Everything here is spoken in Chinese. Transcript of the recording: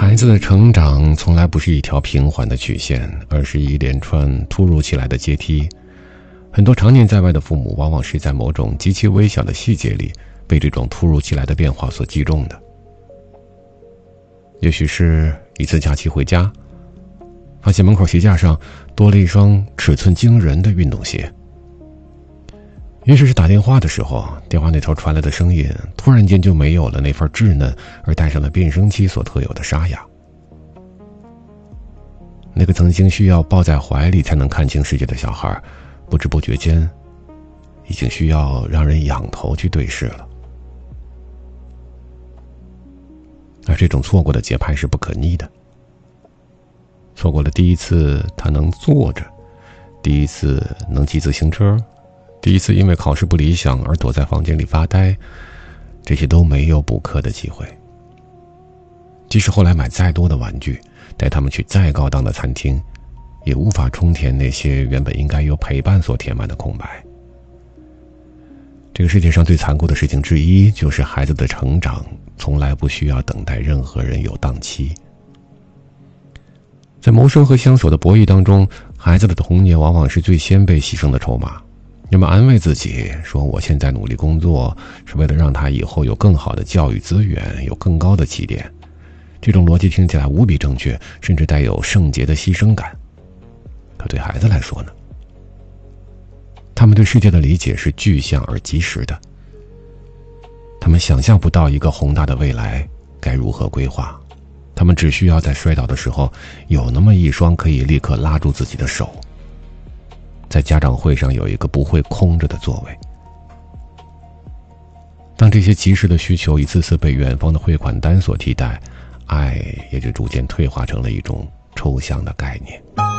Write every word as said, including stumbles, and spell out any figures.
孩子的成长从来不是一条平缓的曲线，而是一连串突如其来的阶梯。很多常年在外的父母往往是在某种极其微小的细节里被这种突如其来的变化所击中的。也许是一次假期回家，发现门口鞋架上多了一双尺寸惊人的运动鞋。也许是打电话的时候，电话那头传来的声音突然间就没有了那份稚嫩，而带上了变声期所特有的沙哑。那个曾经需要抱在怀里才能看清世界的小孩，不知不觉间已经需要让人仰头去对视了。而这种错过的节拍是不可逆的，错过了第一次他能坐着，第一次能骑自行车，第一次因为考试不理想而躲在房间里发呆，这些都没有补课的机会。即使后来买再多的玩具，带他们去再高档的餐厅，也无法充填那些原本应该由陪伴所填满的空白。这个世界上最残酷的事情之一，就是孩子的成长从来不需要等待任何人有档期。在谋生和相守的博弈当中，孩子的童年往往是最先被牺牲的筹码。要么安慰自己说，我现在努力工作是为了让他以后有更好的教育资源，有更高的起点。这种逻辑听起来无比正确，甚至带有圣洁的牺牲感。可对孩子来说呢，他们对世界的理解是具象而及时的，他们想象不到一个宏大的未来该如何规划，他们只需要在摔倒的时候有那么一双可以立刻拉住自己的手，在家长会上有一个不会空着的座位。当这些及时的需求一次次被远方的汇款单所替代，爱也就逐渐退化成了一种抽象的概念。